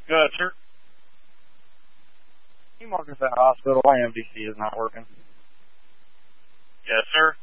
Good, sir. Can you mark us that hospital? My MDC is not working. Yes, sir.